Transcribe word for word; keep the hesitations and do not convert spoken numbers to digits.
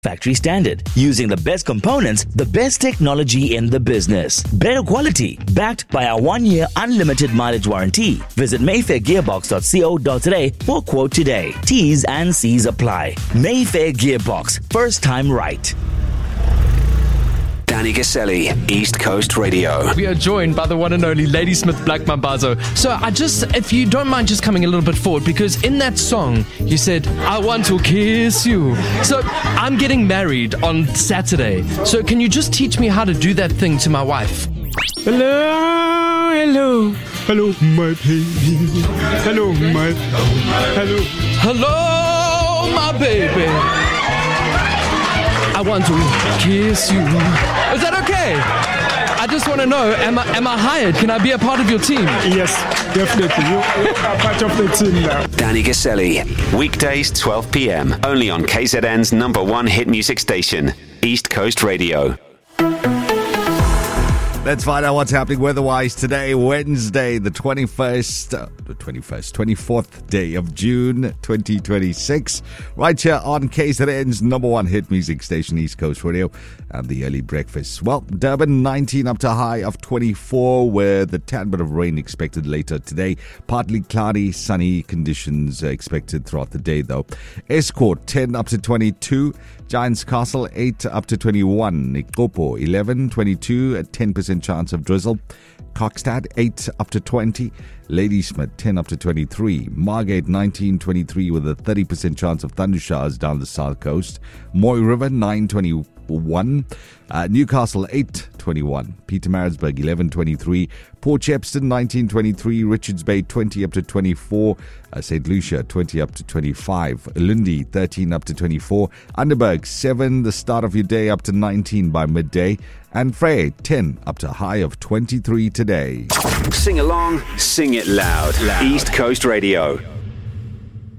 Factory standard, using the best components, the best technology in the business. Better quality, backed by our one-year unlimited mileage warranty. Visit mayfair gearbox dot co dot za for quote today. T's and C's apply. Mayfair Gearbox, first time right. Danny Caselli, East Coast Radio. We are joined by the one and only Ladysmith Black Mambazo. So I just, if you don't mind just coming a little bit forward, because in that song, you said, I want to kiss you. So I'm getting married on Saturday. So can you just teach me how to do that thing to my wife? Hello, hello, hello, my baby. Hello, my, hello. Hello, my baby. I want to kiss you. Is that okay? I just want to know, am I, am I hired? Can I be a part of your team? Yes, definitely. You are part of the team now. Danny Caselli, weekdays twelve p.m. only on K Z N's number one hit music station, East Coast Radio. Let's find out what's happening weather-wise today, Wednesday, the twenty-first, uh, the twenty-first, twenty-fourth day of June, twenty twenty-six, right here on K Z N's number one hit music station, East Coast Radio, and the early breakfast. Well, Durban nineteen up to a high of twenty-four, with a tad bit of rain expected later today. Partly cloudy, sunny conditions expected throughout the day, though. Escort ten up to twenty-two. Giants Castle eight up to twenty-one. Ikopo eleven, twenty-two, a ten percent chance of drizzle. Kokstad eight up to twenty. Ladysmith ten up to twenty-three. Margate nineteen, twenty-three with a thirty percent chance of thunder showers down the south coast. Moy River nine, twenty-one. Uh, Newcastle eight, twenty-one. Pietermaritzburg eleven, twenty-three. Port Shepstone nineteen, twenty-three. Richards Bay twenty up to twenty-four. Uh, Saint Lucia twenty up to twenty-five. Lundi thirteen up to twenty-four. Underberg seven, the start of your day up to nineteen by midday. And Frey ten up to a high of twenty-three today. Sing along, sing it loud. loud. East Coast Radio.